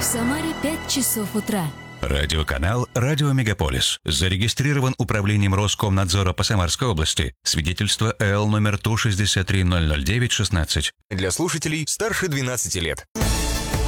Самаре 5 часов утра. Радиоканал «Радио Мегаполис». Зарегистрирован Управлением Роскомнадзора по Самарской области. Свидетельство ЭЛ номер ТУ 63009-16. Для слушателей старше 12 лет.